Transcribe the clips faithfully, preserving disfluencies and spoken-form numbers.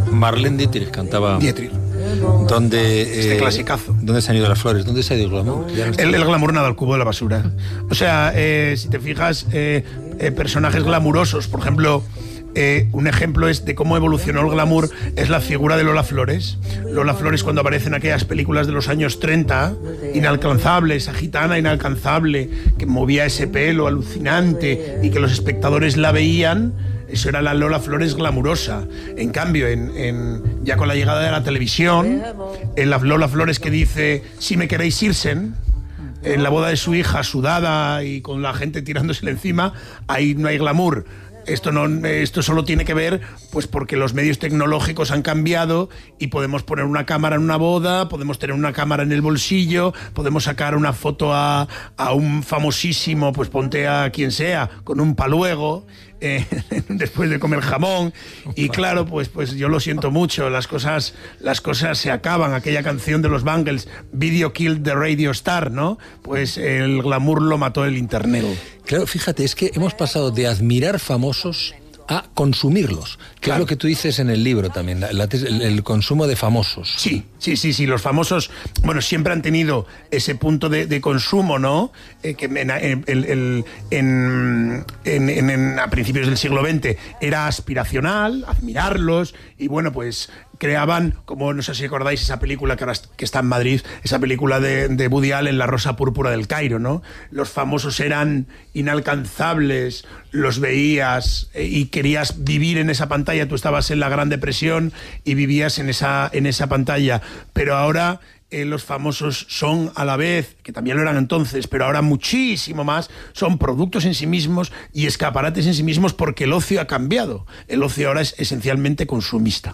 Marlene Dietrich cantaba... Dietrich. ¿Dónde, este eh, clasicazo. ¿Dónde se han ido las flores? ¿Dónde se ha ido el glamour? No el, el glamour nada al cubo de la basura. O sea, eh, si te fijas, eh, eh, personajes glamurosos, por ejemplo... Eh, un ejemplo es de cómo evolucionó el glamour es la figura de Lola Flores. Lola Flores, cuando aparece en aquellas películas de los años treinta, inalcanzable, esa gitana inalcanzable que movía ese pelo alucinante y que los espectadores la veían, eso era la Lola Flores glamurosa. En cambio, en, en, ya con la llegada de la televisión, en la Lola Flores que dice "si me queréis irsen", en la boda de su hija sudada y con la gente tirándosele encima, ahí no hay glamour. Esto, no, esto solo tiene que ver pues porque los medios tecnológicos han cambiado y podemos poner una cámara en una boda, podemos tener una cámara en el bolsillo, podemos sacar una foto a, a un famosísimo, pues ponte a quien sea, con un paluego, eh, después de comer jamón. Y claro, pues, pues yo lo siento mucho, las cosas, las cosas se acaban. Aquella canción de los Bangles, "Video killed the radio star", ¿no? Pues el glamour lo mató el internet. Claro, fíjate, es que hemos pasado de admirar famosos a consumirlos, que claro. Es lo que tú dices en el libro también, la, la, el, el consumo de famosos. Sí, sí, sí, sí, los famosos, bueno, siempre han tenido ese punto de, de consumo, ¿no? Eh, que en, en, en, en, en, en, a principios del siglo veinte era aspiracional, admirarlos, y bueno, pues creaban, como no sé si acordáis esa película que ahora que está en Madrid, esa película de, de Woody Allen, La Rosa Púrpura del Cairo, ¿no? Los famosos eran inalcanzables, los veías eh, y querías vivir en esa pantalla. Tú estabas en la Gran Depresión y vivías en esa, en esa pantalla, pero ahora... Eh, los famosos son a la vez, que también lo eran entonces, pero ahora muchísimo más, son productos en sí mismos y escaparates en sí mismos porque el ocio ha cambiado. El ocio ahora es esencialmente consumista.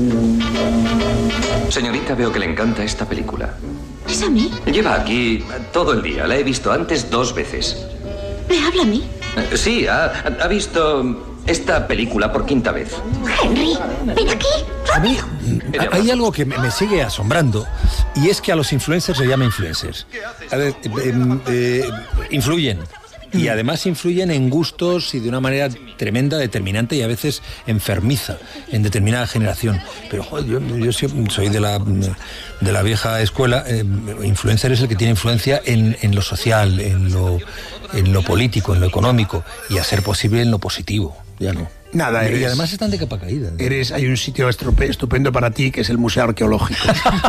Señorita, veo que le encanta esta película. ¿Es a mí? Lleva aquí todo el día. La he visto antes dos veces. ¿Me habla a mí? Sí, ha, ha visto esta película por quinta vez. Henry, ven aquí. A mí hay algo que me, me sigue asombrando, y es que a los influencers se llama influencers. A ver, eh, eh, influyen. Y además influyen en gustos y de una manera tremenda, determinante y a veces enfermiza en determinada generación. Pero joder, yo, yo soy de la, de la vieja escuela. Eh, influencer es el que tiene influencia en, en lo social, en lo, en lo político, en lo económico y a ser posible en lo positivo. Ya no. Nada, eres, y además están de capa caída, ¿no? Eres, hay un sitio estupendo para ti que es el Museo Arqueológico.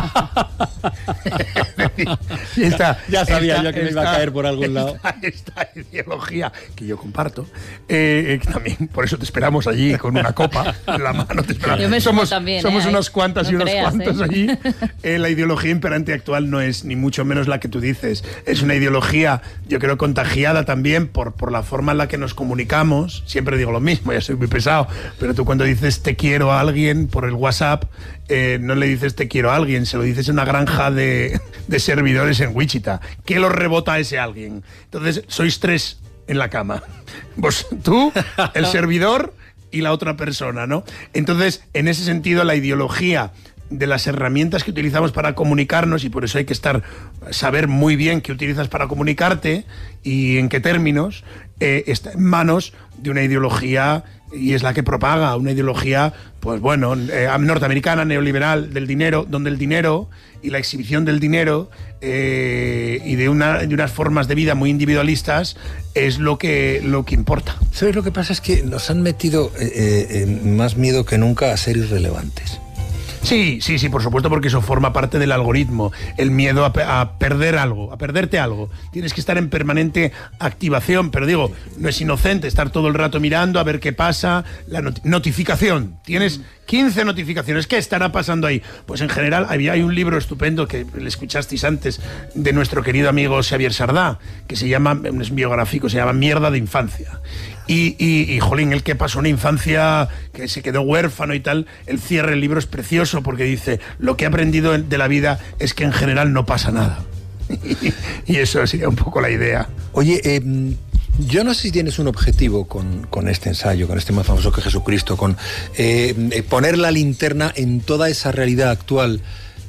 esta, ya sabía esta, yo que me esta, iba a caer por algún lado. Esta, esta ideología que yo comparto, eh, eh, también por eso te esperamos allí con una copa en la mano. Te yo me somos también, somos eh, unas cuantas no y unos creas, cuantos eh. allí. Eh, la ideología imperante actual no es ni mucho menos la que tú dices. Es una ideología, yo creo, contagiada también por, por la forma en la que nos comunicamos. Siempre digo lo mismo, ya soy muy pesado, pero tú cuando dices te quiero a alguien por el WhatsApp, eh, no le dices te quiero a alguien, se lo dices en una granja de, de servidores en Wichita. ¿Qué lo rebota a ese alguien? Entonces, sois tres en la cama. Vos, tú, el servidor y la otra persona, ¿no? Entonces, en ese sentido, la ideología de las herramientas que utilizamos para comunicarnos, y por eso hay que estar saber muy bien qué utilizas para comunicarte y en qué términos, eh, está en manos de una ideología, y es la que propaga una ideología, pues bueno, eh, norteamericana, neoliberal, del dinero, donde el dinero y la exhibición del dinero eh, y de, una, de unas formas de vida muy individualistas es lo que, lo que importa. ¿Sabes? Lo que pasa es que nos han metido eh, eh, más miedo que nunca a ser irrelevantes. Sí, sí, sí, por supuesto, porque eso forma parte del algoritmo, el miedo a, pe- a perder algo, a perderte algo. Tienes que estar en permanente activación, pero digo, no es inocente estar todo el rato mirando a ver qué pasa, la not- notificación. Tienes quince notificaciones, ¿qué estará pasando ahí? Pues en general había, hay un libro estupendo que le escuchasteis antes de nuestro querido amigo Xavier Sardá, que se llama, es biográfico, se llama Mierda de Infancia. Y, y, y, jolín, el que pasó una infancia que se quedó huérfano y tal, el cierre del libro es precioso porque dice, lo que he aprendido de la vida es que en general no pasa nada. Y eso sería un poco la idea. Oye, eh, yo no sé si tienes un objetivo con, con este ensayo, con este más famoso que Jesucristo, con eh, poner la linterna en toda esa realidad actual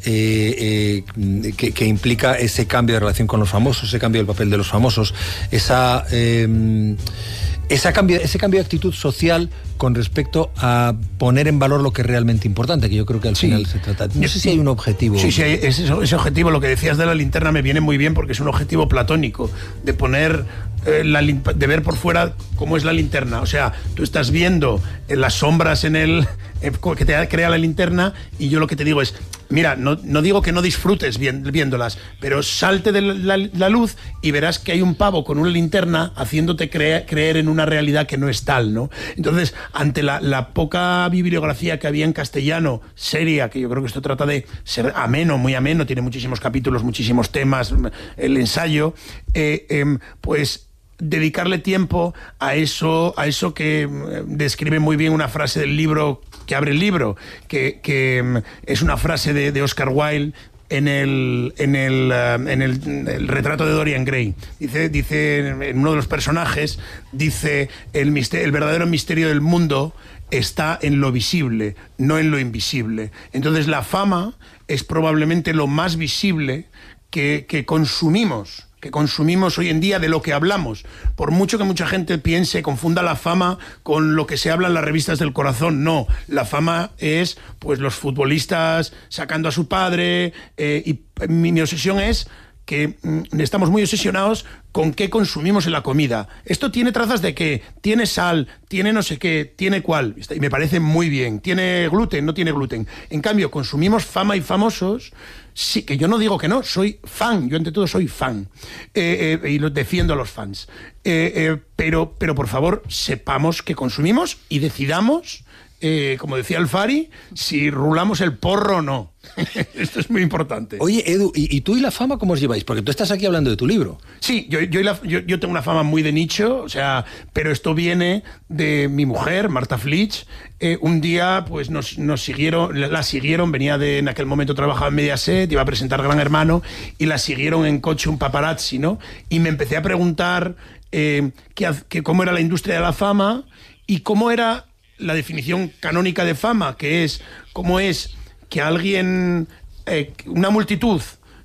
eh, eh, que, que implica ese cambio de relación con los famosos, ese cambio del papel de los famosos, esa, eh, esa cambio, ese cambio de actitud social con respecto a poner en valor lo que es realmente importante, que yo creo que al sí. final se trata. No sé si hay un objetivo. Sí, sí, ese, ese objetivo, lo que decías de la linterna me viene muy bien porque es un objetivo platónico, de poner, eh, la, de ver por fuera cómo es la linterna. O sea, tú estás viendo eh, las sombras en el eh, que te crea la linterna y yo lo que te digo es, mira, no, no digo que no disfrutes bien, viéndolas, pero salte de la, la, la luz y verás que hay un pavo con una linterna haciéndote crea, creer en una realidad que no es tal, ¿no? Entonces, ante la, la poca bibliografía que había en castellano, seria, que yo creo que esto trata de ser ameno, muy ameno, tiene muchísimos capítulos, muchísimos temas, el ensayo, eh, eh, pues dedicarle tiempo a eso, a eso que describe muy bien una frase del libro que abre el libro, que, que es una frase de, de Oscar Wilde en el, en el, uh, en el, el retrato de Dorian Gray. Dice, dice en uno de los personajes, dice, el, misterio, el verdadero misterio del mundo está en lo visible, no en lo invisible. Entonces la fama es probablemente lo más visible que, que consumimos. que consumimos hoy en día, de lo que hablamos. Por mucho que mucha gente piense, confunda la fama con lo que se habla en las revistas del corazón. No, la fama es pues los futbolistas sacando a su padre, eh, y mi, mi obsesión es que mm, estamos muy obsesionados con qué consumimos en la comida. Esto tiene trazas de qué, tiene sal, tiene no sé qué, tiene cuál, y me parece muy bien. Tiene gluten, no tiene gluten. En cambio, consumimos fama y famosos. Sí, que yo no digo que no, soy fan, yo ante todo soy fan, eh, eh, y lo defiendo a los fans, eh, eh, pero, pero por favor sepamos que consumimos y decidamos, eh, como decía el Fari, si rulamos el porro o no. Esto es muy importante. Oye, Edu, ¿y, ¿y tú y la fama cómo os lleváis? Porque tú estás aquí hablando de tu libro. Sí, yo, yo, la, yo, yo tengo una fama muy de nicho, o sea, pero esto viene de mi mujer, Marta Flitsch. Eh, un día, pues nos, nos siguieron, la siguieron, venía de, en aquel momento trabajaba en Mediaset, iba a presentar Gran Hermano, y la siguieron en coche un paparazzi, ¿no? Y me empecé a preguntar eh, que, que cómo era la industria de la fama y cómo era la definición canónica de fama, que es cómo es que alguien, eh, una multitud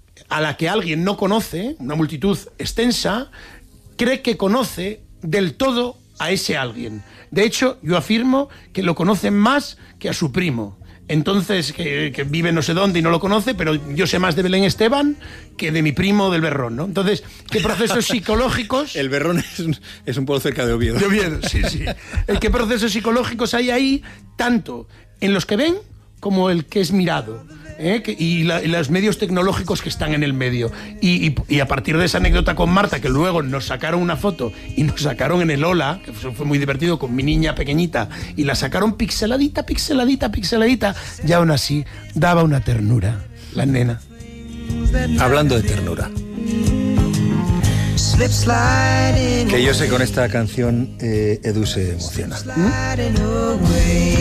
a la que alguien no conoce, una multitud extensa, cree que conoce del todo a ese alguien. De hecho, yo afirmo que lo conocen más que a su primo. Entonces, que, que vive no sé dónde y no lo conoce, pero yo sé más de Belén Esteban que de mi primo del Berrón, ¿no? Entonces, ¿qué procesos psicológicos? El Berrón es un, es un pueblo cerca de Oviedo. De Oviedo, sí, sí. ¿Qué procesos psicológicos hay ahí, tanto en los que ven como el que es mirado? ¿Eh? Que, y, la, y los medios tecnológicos que están en el medio. Y, y, y a partir de esa anécdota con Marta, que luego nos sacaron una foto y nos sacaron en el Ola, que fue muy divertido, con mi niña pequeñita, y la sacaron pixeladita, pixeladita, pixeladita, y aún así daba una ternura la nena. Hablando de ternura, que yo sé con esta canción eh, Edu se emociona. ¿Mm?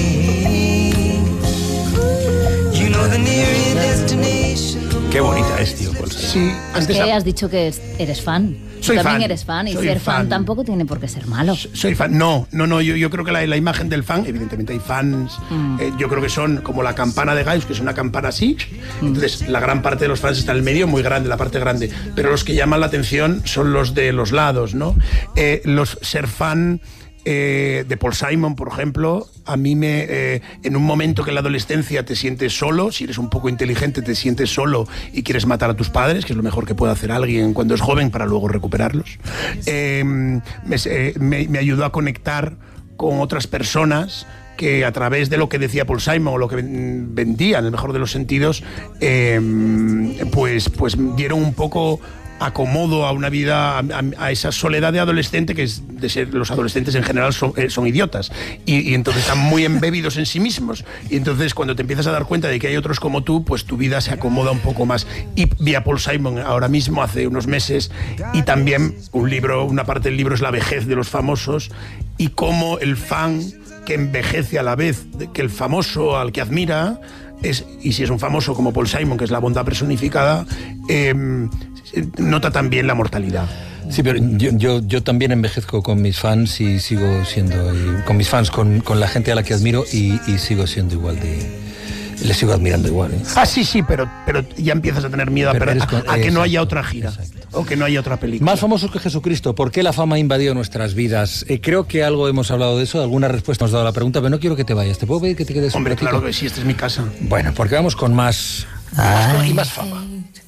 Qué bonita es, tío. Sí, es que has dicho que eres fan. Soy Tú también fan. eres fan y Soy ser fan. fan tampoco tiene por qué ser malo. Soy fan. No, no, no. Yo, yo creo que la, la imagen del fan, evidentemente hay fans. Mm. Eh, yo creo que son como la campana de Gauss, que es una campana así. Mm. Entonces, la gran parte de los fans está en el medio, muy grande, la parte grande. Pero los que llaman la atención son los de los lados, ¿no? Eh, los ser fan. Eh, de Paul Simon, por ejemplo, a mí me, eh, en un momento que en la adolescencia te sientes solo, si eres un poco inteligente te sientes solo y quieres matar a tus padres, que es lo mejor que puede hacer alguien cuando es joven para luego recuperarlos, eh, me, eh, me, me ayudó a conectar con otras personas que a través de lo que decía Paul Simon o lo que vendía, en el mejor de los sentidos, eh, pues, pues dieron un poco acomodo a una vida, a, a esa soledad de adolescente, que es de ser, los adolescentes en general son, eh, son idiotas y, y entonces están muy embebidos en sí mismos, y entonces cuando te empiezas a dar cuenta de que hay otros como tú, pues tu vida se acomoda un poco más. Y vi a Paul Simon ahora mismo, hace unos meses, y también un libro, una parte del libro es la vejez de los famosos y cómo el fan que envejece a la vez que el famoso al que admira es, y si es un famoso como Paul Simon, que es la bondad personificada, eh, nota también la mortalidad. Sí, pero yo, yo, yo también envejezco con mis fans y sigo siendo, y con mis fans, con, con la gente a la que admiro, y, y sigo siendo igual de, le sigo admirando igual. ¿eh? Ah, sí, sí, pero, pero ya empiezas a tener miedo Pero a, eres a- con- a que exacto, no haya otra gira. exacto. O que no haya otra película. Más famosos que Jesucristo, ¿por qué la fama ha invadido nuestras vidas? Eh, creo que algo hemos hablado de eso, alguna respuesta hemos dado a la pregunta, pero no quiero que te vayas. ¿Te puedo pedir que te quedes Hombre, un ratito? claro que sí, esta es mi casa. Bueno, porque vamos con más, más y más fama.